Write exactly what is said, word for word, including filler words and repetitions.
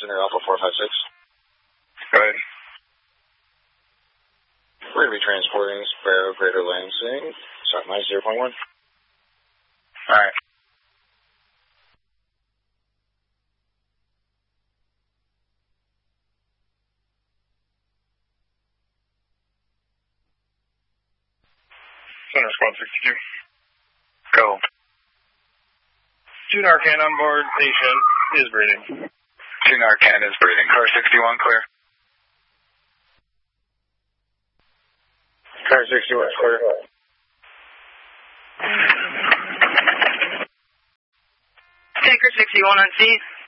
Center Alpha four five six. Go ahead. We're going to be transporting Sparrow Greater Lansing, start minus zero point one. All right. Center Squad sixty-two. Go. Two Narcan on board, patient is breathing. Two Narcan is breathing. Car sixty-one, clear. Car sixty-one, clear. Taker sixty-one on scene.